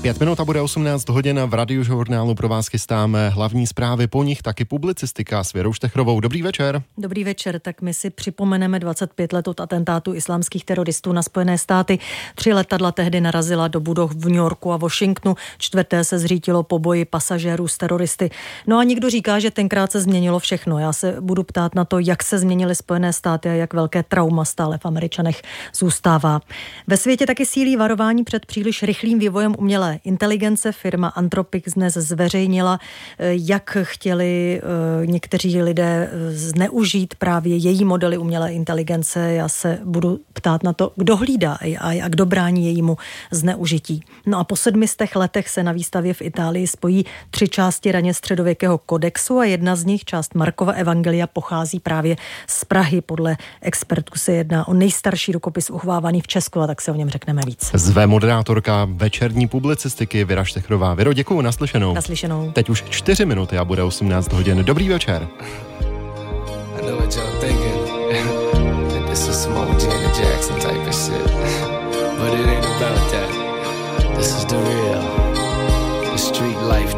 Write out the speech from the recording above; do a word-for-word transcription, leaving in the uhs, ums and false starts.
Pět minut a bude osmnáct hodin. V Radiožurnálu pro vás chystáme hlavní zprávy, po nich taky publicistika s Věrou Štechrovou. Dobrý večer. Dobrý večer, tak my si připomeneme dvacet pět let od atentátu islámských teroristů na Spojené státy. Tři letadla tehdy narazila do budov v New Yorku a Washingtonu. Čtvrté se zřítilo po boji pasažérů s teroristy. No a někdo říká, že tenkrát se změnilo všechno. Já se budu ptát na to, jak se změnily Spojené státy a jak velké trauma stále v Američanech zůstává. Ve světě taky sílí varování před příliš rychlým vývojem umělé inteligence. Firma Anthropic dnes zveřejnila, jak chtěli někteří lidé zneužít právě její modely umělé inteligence. Já se budu ptát na to, kdo hlídá A I a kdo brání jejímu zneužití. No a po sedmistech letech se na výstavě v Itálii spojí tři části raně středověkého kodexu a jedna z nich, část Markova evangelia, pochází právě z Prahy. Podle expertů se jedná o nejstarší rukopis uchovávaný v Česku, a tak se o něm řekneme víc. Zve moderátorka večerní publicistiky Věra Štechrová. Věro, děkuju, naslyšenou. Naslyšenou. Teď už čtyři minuty a bude osmnáct hodin. Dobrý večer. I know what y'all thinking. This is some O J and Jackson type of shit. But it ain't about that. This is the real. The street life